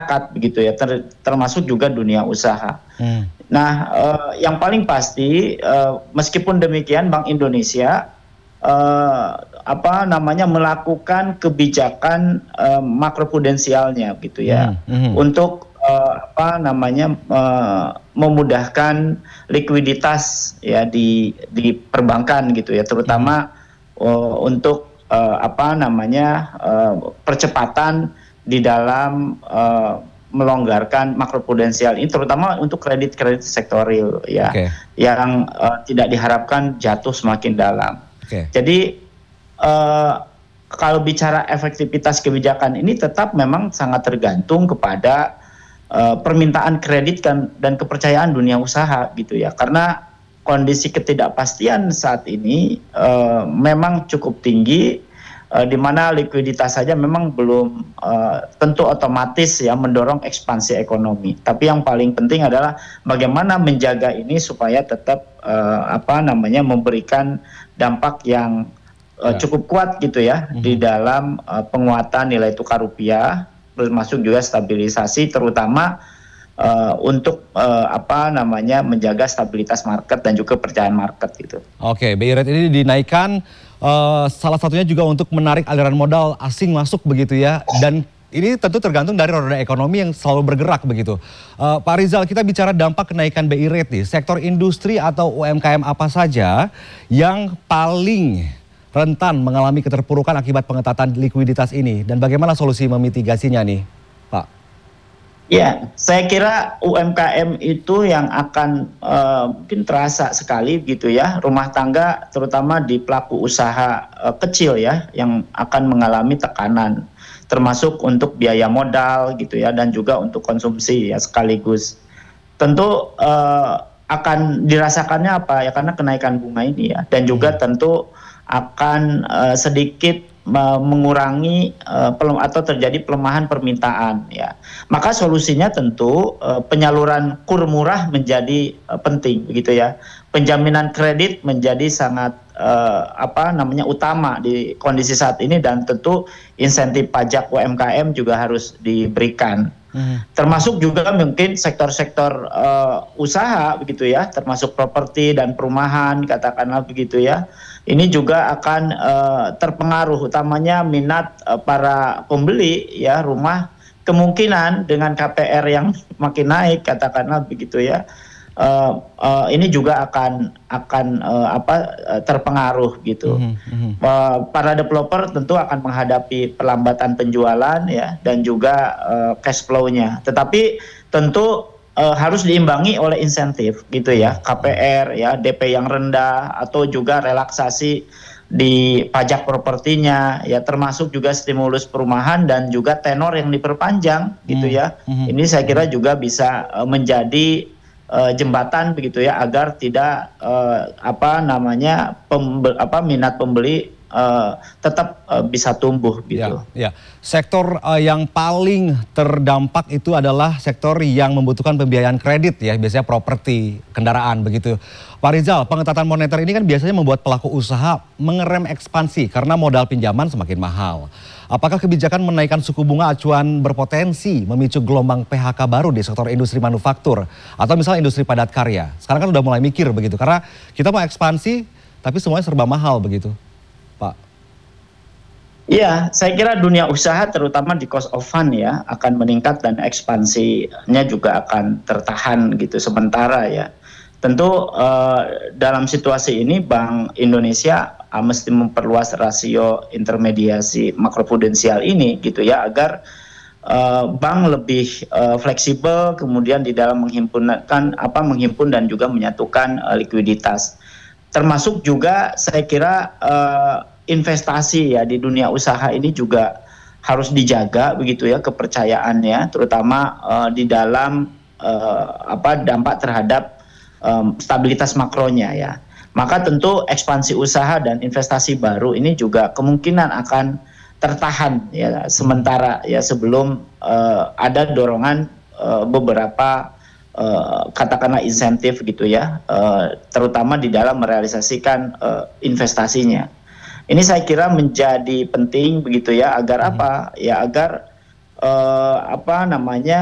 begitu ya, termasuk juga dunia usaha. Hmm. Nah, yang paling pasti, meskipun demikian Bank Indonesia melakukan kebijakan makroprudensialnya gitu ya, untuk memudahkan likuiditas ya di perbankan gitu ya, terutama untuk percepatan di dalam melonggarkan makroprudensial ini, terutama untuk kredit-kredit sektoril ya, yang tidak diharapkan jatuh semakin dalam. Jadi kalau bicara efektivitas kebijakan ini tetap memang sangat tergantung kepada permintaan kredit dan kepercayaan dunia usaha gitu ya, karena kondisi ketidakpastian saat ini memang cukup tinggi, di mana likuiditas saja memang belum tentu otomatis ya mendorong ekspansi ekonomi. Tapi yang paling penting adalah bagaimana menjaga ini supaya tetap memberikan dampak yang cukup kuat gitu ya di dalam penguatan nilai tukar rupiah, termasuk juga stabilisasi, terutama untuk menjaga stabilitas market dan juga kepercayaan market gitu. Oke, BI rate ini dinaikkan salah satunya juga untuk menarik aliran modal asing masuk begitu ya, dan ini tentu tergantung dari roda ekonomi yang selalu bergerak begitu. Pak Rizal, kita bicara dampak kenaikan BI rate nih, sektor industri atau UMKM apa saja yang paling rentan mengalami keterpurukan akibat pengetatan likuiditas ini, dan bagaimana solusi memitigasinya nih, Pak? Ya, saya kira UMKM itu yang akan mungkin terasa sekali gitu ya, rumah tangga terutama di pelaku usaha kecil ya, yang akan mengalami tekanan, termasuk untuk biaya modal gitu ya, dan juga untuk konsumsi ya sekaligus. Tentu akan dirasakannya apa ya, karena kenaikan bunga ini ya, dan juga tentu akan sedikit mengurangi atau terjadi pelemahan permintaan ya. Maka solusinya tentu penyaluran kur murah menjadi penting begitu ya. Penjaminan kredit menjadi sangat utama di kondisi saat ini, dan tentu insentif pajak UMKM juga harus diberikan. Termasuk juga mungkin sektor-sektor usaha begitu ya, termasuk properti dan perumahan katakanlah begitu ya. Ini juga akan terpengaruh, utamanya minat para pembeli ya rumah, kemungkinan dengan KPR yang makin naik katakanlah begitu ya. Ini juga akan terpengaruh gitu. Para developer tentu akan menghadapi pelambatan penjualan ya, dan juga cash flow-nya. Tetapi tentu harus diimbangi oleh insentif gitu ya, KPR ya, DP yang rendah, atau juga relaksasi di pajak propertinya ya, termasuk juga stimulus perumahan dan juga tenor yang diperpanjang gitu ya. Ini saya kira juga bisa menjadi jembatan begitu ya, agar tidak minat pembeli tetap bisa tumbuh gitu. Ya. Sektor yang paling terdampak itu adalah sektor yang membutuhkan pembiayaan kredit ya, biasanya properti, kendaraan begitu. Pak Rizal, pengetatan moneter ini kan biasanya membuat pelaku usaha mengerem ekspansi karena modal pinjaman semakin mahal. Apakah kebijakan menaikkan suku bunga acuan berpotensi memicu gelombang PHK baru di sektor industri manufaktur atau misalnya industri padat karya? Sekarang kan udah mulai mikir begitu, karena kita mau ekspansi tapi semuanya serba mahal begitu, Pak. Iya, saya kira dunia usaha terutama di cost of fund ya akan meningkat, dan ekspansinya juga akan tertahan gitu sementara ya. Tentu dalam situasi ini Bank Indonesia mesti memperluas rasio intermediasi makroprudensial ini gitu ya, agar bank lebih fleksibel kemudian di dalam menghimpun dan juga menyatukan likuiditas. Termasuk juga saya kira investasi ya di dunia usaha ini juga harus dijaga begitu ya, kepercayaannya, terutama di dalam dampak terhadap stabilitas makronya ya. Maka tentu ekspansi usaha dan investasi baru ini juga kemungkinan akan tertahan ya sementara ya, sebelum ada dorongan beberapa katakanlah insentif gitu ya, terutama di dalam merealisasikan investasinya. Ini saya kira menjadi penting begitu ya, agar apa ya, agar apa namanya